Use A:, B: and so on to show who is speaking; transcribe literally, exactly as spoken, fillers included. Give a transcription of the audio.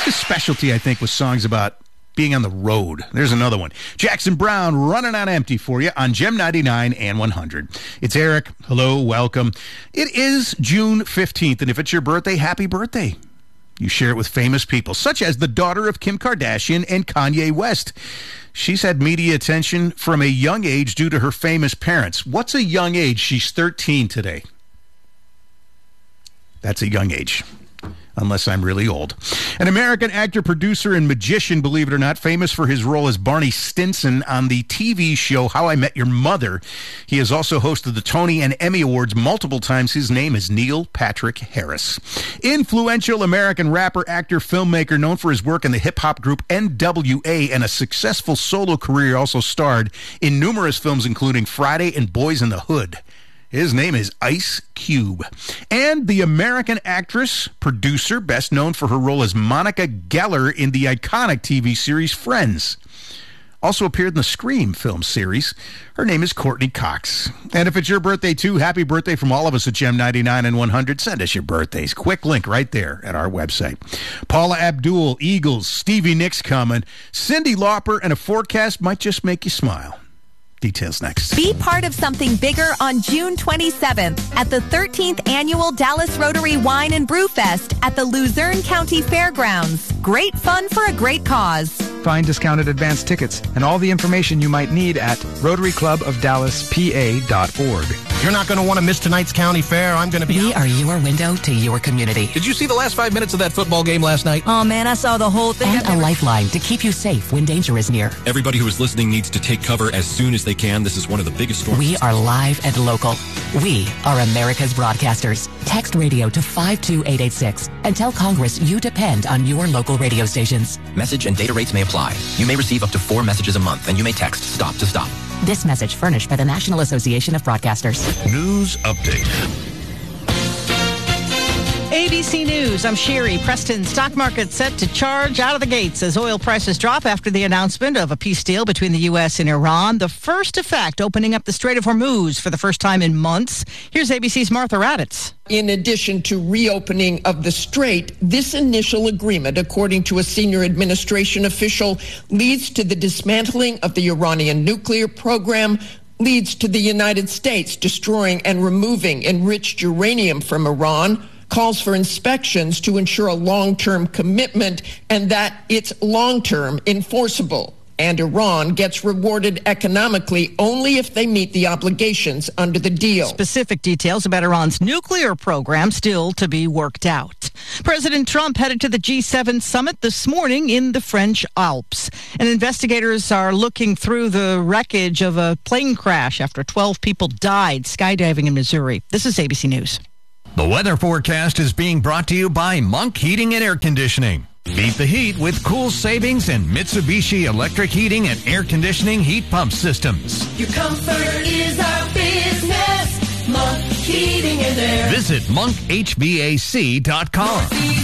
A: His specialty, I think, was songs about being on the road. There's another one. Jackson Browne running on empty for you on Gem ninety-nine and one hundred. It's Eric. Hello, welcome. It is June fifteenth, and if it's your birthday, happy birthday. You share it with famous people, such as the daughter of Kim Kardashian and Kanye West. She's had media attention from a young age due to her famous parents. What's a young age? She's thirteen today. That's a young age. Unless I'm really old. An American actor, producer, and magician, believe it or not, famous for his role as Barney Stinson on the T V show How I Met Your Mother. He has also hosted the Tony and Emmy Awards multiple times. His name is Neil Patrick Harris. Influential American rapper, actor, filmmaker, known for his work in the hip-hop group N W A and a successful solo career, also starred in numerous films including Friday and Boys in the Hood. His name is Ice Cube. And the American actress, producer, best known for her role as Monica Geller in the iconic T V series Friends. Also appeared in the Scream film series. Her name is Courtney Cox. And if it's your birthday too, happy birthday from all of us at Gem ninety-nine and one hundred. Send us your birthdays. Quick link right there at our website. Paula Abdul, Eagles, Stevie Nicks coming, Cyndi Lauper, and a forecast might just make you smile. Details next.
B: Be part of something bigger on June twenty-seventh at the thirteenth Annual Dallas Rotary Wine and Brew Fest at the Luzerne County Fairgrounds. Great fun for a great cause.
C: Find discounted advance tickets and all the information you might need at rotary club of dallas p a dot org.
D: You're not going to want to miss tonight's county fair. I'm going to be...
E: We are your window to your community.
F: Did you see the last five minutes of that football game last night?
B: Oh, man, I saw the whole thing.
E: And a lifeline to keep you safe when danger is near.
G: Everybody who is listening needs to take cover as soon as they can. This is one of the biggest storms.
E: We are live and local. We are America's broadcasters. Text radio to five two eight eight six and tell Congress you depend on your local radio stations.
H: Message and data rates may apply. You may receive up to four messages a month, and you may text STOP to STOP.
E: This message furnished by the National Association of Broadcasters.
I: News update.
J: A B C News, I'm Sherry. Preston stock market set to charge out of the gates as oil prices drop after the announcement of a peace deal between the U S and Iran. The first effect, opening up the Strait of Hormuz for the first time in months. Here's A B C's Martha Raddatz.
K: In addition to reopening of the strait, this initial agreement, according to a senior administration official, leads to the dismantling of the Iranian nuclear program, leads to the United States destroying and removing enriched uranium from Iran, calls for inspections to ensure a long-term commitment and that it's long-term enforceable. And Iran gets rewarded economically only if they meet the obligations under the deal.
J: Specific details about Iran's nuclear program still to be worked out. President Trump headed to the G seven summit this morning in the French Alps. And investigators are looking through the wreckage of a plane crash after twelve people died skydiving in Missouri. This is A B C News.
I: The weather forecast is being brought to you by Monk Heating and Air Conditioning. Beat the heat with cool savings and Mitsubishi electric heating and air conditioning heat pump systems.
L: Your comfort is our business. Monk Heating and Air.
I: Visit monk h v a c dot com.